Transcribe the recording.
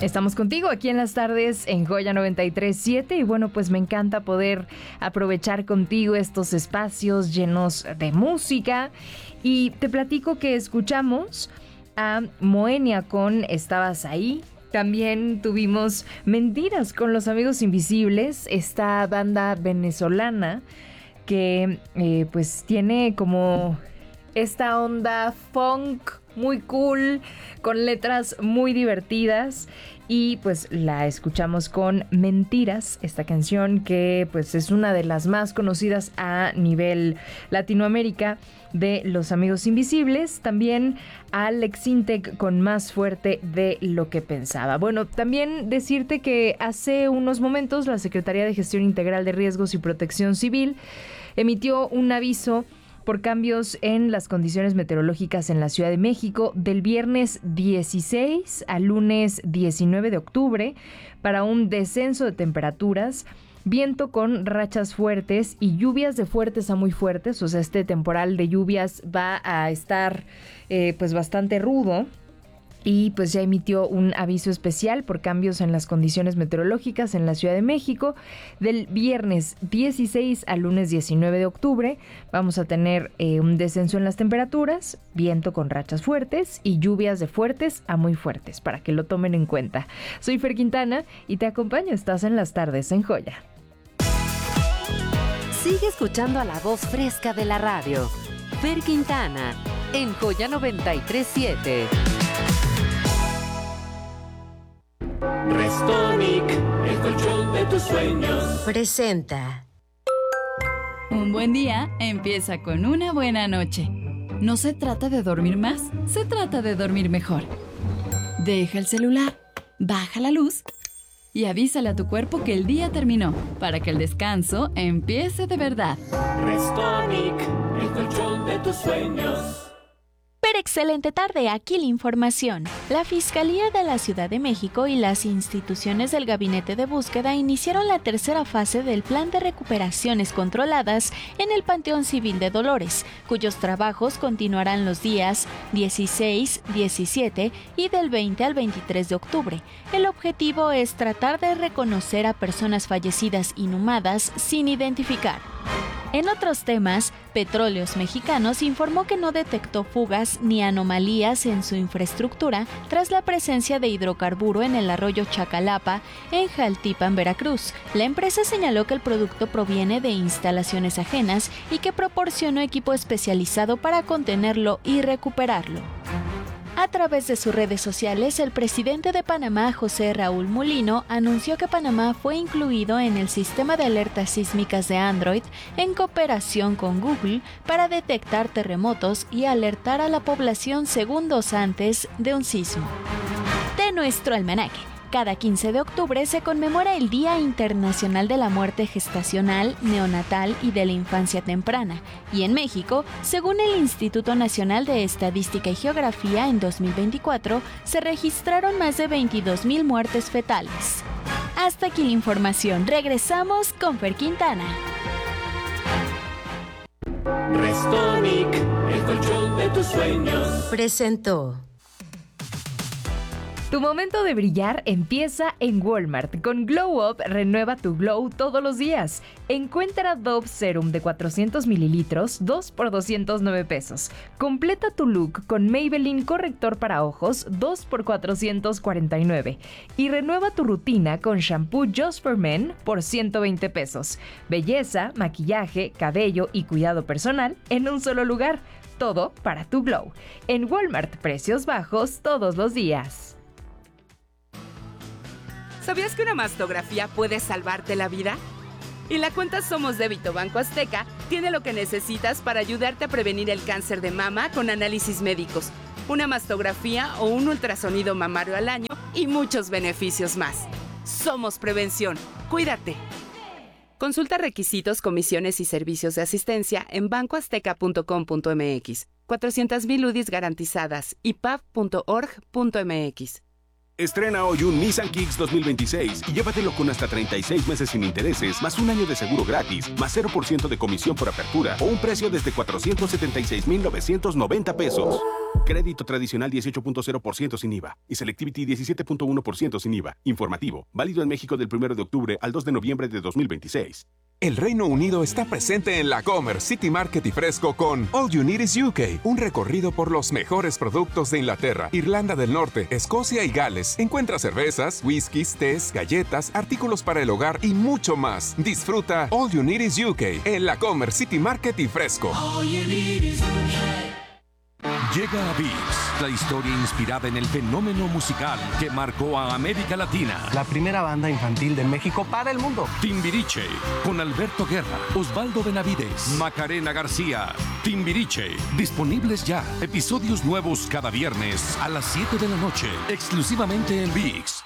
Estamos contigo aquí en las tardes en Joya 93.7 y bueno, pues me encanta poder aprovechar contigo estos espacios llenos de música y te platico que escuchamos a Moenia con Estabas ahí. También tuvimos Mentiras con Los Amigos Invisibles, esta banda venezolana que pues tiene como esta onda funk muy cool, con letras muy divertidas y pues la escuchamos con Mentiras, esta canción que pues es una de las más conocidas a nivel Latinoamérica de Los Amigos Invisibles. También Alex Intec con Más Fuerte de lo que pensaba. Bueno, también decirte que hace unos momentos la Secretaría de Gestión Integral de Riesgos y Protección Civil emitió un aviso por cambios en las condiciones meteorológicas en la Ciudad de México del viernes 16 al lunes 19 de octubre para un descenso de temperaturas, viento con rachas fuertes y lluvias de fuertes a muy fuertes. O sea, este temporal de lluvias va a estar pues bastante rudo. Y pues ya emitió un aviso especial por cambios en las condiciones meteorológicas en la Ciudad de México. Del viernes 16 al lunes 19 de octubre vamos a tener un descenso en las temperaturas, viento con rachas fuertes y lluvias de fuertes a muy fuertes, para que lo tomen en cuenta. Soy Fer Quintana y te acompaño. Estás en las tardes en Joya. Sigue escuchando a la voz fresca de la radio. Fer Quintana en Joya 93.7. Restonic, el colchón de tus sueños, presenta. Un buen día empieza con una buena noche. No se trata de dormir más, se trata de dormir mejor. Deja el celular, baja la luz y avísale a tu cuerpo que el día terminó, para que el descanso empiece de verdad. Restonic, el colchón de tus sueños. Pero excelente tarde, aquí la información. La Fiscalía de la Ciudad de México y las instituciones del Gabinete de Búsqueda iniciaron la tercera fase del Plan de Recuperaciones Controladas en el Panteón Civil de Dolores, cuyos trabajos continuarán los días 16, 17 y del 20 al 23 de octubre. El objetivo es tratar de reconocer a personas fallecidas inhumadas sin identificar. En otros temas, Petróleos Mexicanos informó que no detectó fugas ni anomalías en su infraestructura tras la presencia de hidrocarburo en el arroyo Chacalapa, en Jaltipan, Veracruz. La empresa señaló que el producto proviene de instalaciones ajenas y que proporcionó equipo especializado para contenerlo y recuperarlo. A través de sus redes sociales, el presidente de Panamá, José Raúl Mulino, anunció que Panamá fue incluido en el sistema de alertas sísmicas de Android en cooperación con Google para detectar terremotos y alertar a la población segundos antes de un sismo. De nuestro almanaque. Cada 15 de octubre se conmemora el Día Internacional de la Muerte Gestacional, Neonatal y de la Infancia Temprana. Y en México, según el Instituto Nacional de Estadística y Geografía, en 2024 se registraron más de 22,000 muertes fetales. Hasta aquí la información. Regresamos con Fer Quintana. Restonic, el colchón de tus sueños, presentó. Tu momento de brillar empieza en Walmart. Con Glow Up, renueva tu glow todos los días. Encuentra Dove Serum de 400 mililitros, 2 por 209 pesos. Completa tu look con Maybelline Corrector para ojos, 2 por 449. Y renueva tu rutina con shampoo Just for Men por 120 pesos. Belleza, maquillaje, cabello y cuidado personal en un solo lugar. Todo para tu glow. En Walmart, precios bajos todos los días. ¿Sabías que una mastografía puede salvarte la vida? Y la cuenta Somos Débito Banco Azteca tiene lo que necesitas para ayudarte a prevenir el cáncer de mama con análisis médicos, una mastografía o un ultrasonido mamario al año y muchos beneficios más. Somos Prevención. Cuídate. Consulta requisitos, comisiones y servicios de asistencia en bancoazteca.com.mx. 400,000 UDIs garantizadas y paf.org.mx. Estrena hoy un Nissan Kicks 2026 y llévatelo con hasta 36 meses sin intereses, más un año de seguro gratis, más 0% de comisión por apertura o un precio desde 476,990 pesos. Crédito tradicional 18.0% sin IVA y Selectivity 17.1% sin IVA. Informativo. Válido en México del 1 de octubre al 2 de noviembre de 2026. El Reino Unido está presente en la Comer City Market y Fresco con All You Need is UK, un recorrido por los mejores productos de Inglaterra, Irlanda del Norte, Escocia y Gales. Encuentra cervezas, whiskies, tés, galletas, artículos para el hogar y mucho más. Disfruta All You Need is UK en la Comer City Market y Fresco. Llega a ViX, la historia inspirada en el fenómeno musical que marcó a América Latina. La primera banda infantil de México para el mundo. Timbiriche, con Alberto Guerra, Osvaldo Benavides, Macarena García. Timbiriche, disponibles ya. Episodios nuevos cada viernes a las 7 de la noche, exclusivamente en ViX.